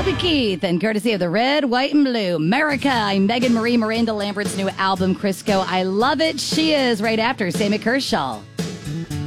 Toby Keith, and courtesy of the Red, White, and Blue, America. I'm Megan Marie, Miranda Lambert's new album, Crisco. I love it. She is right after Sammy Kershaw.